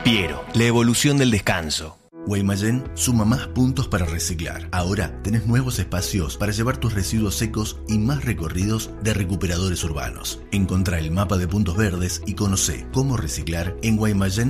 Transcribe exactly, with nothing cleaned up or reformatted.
Piero, la evolución del descanso. Guaymallén suma más puntos para reciclar. Ahora tenés nuevos espacios para llevar tus residuos secos y más recorridos de recuperadores urbanos. Encontrá el mapa de puntos verdes y conocé cómo reciclar en guaymallén